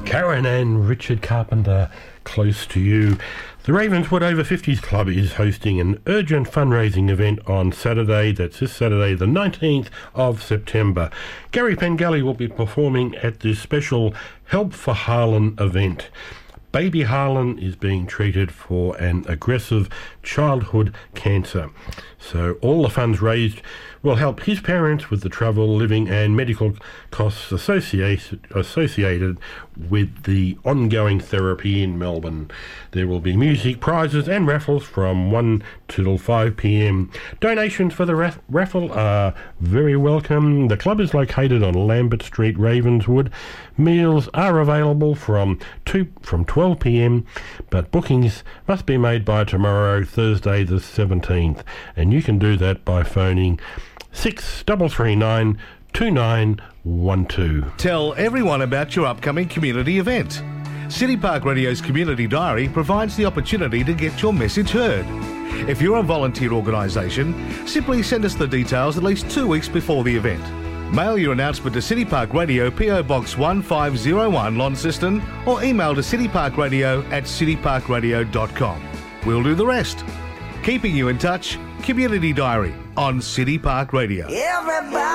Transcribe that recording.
Karen and Richard Carpenter, Close to You. The Ravenswood Over 50s Club is hosting an urgent fundraising event on Saturday. That's this Saturday, the 19th of September. Gary Pengelly will be performing at this special Help for Harlan event. Baby Harlan is being treated for an aggressive childhood cancer. So all the funds raised will help his parents with the travel, living and medical costs associated with the ongoing therapy in Melbourne. There will be music, prizes and raffles from 1 till 5 p.m. Donations for the raffle are very welcome. The club is located on Lambert Street, Ravenswood. Meals are available from 12 p.m, but bookings must be made by tomorrow, Thursday the 17th, and you can do that by phoning 6339 2912. Tell everyone about your upcoming community event. City Park Radio's Community Diary provides the opportunity to get your message heard. If you're a volunteer organisation, simply send us the details at least 2 weeks before the event. Mail your announcement to City Park Radio, PO Box 1501, Launceston, or email to cityparkradio@cityparkradio.com. We'll do the rest. Keeping you in touch, Community Diary on City Park Radio. Everybody.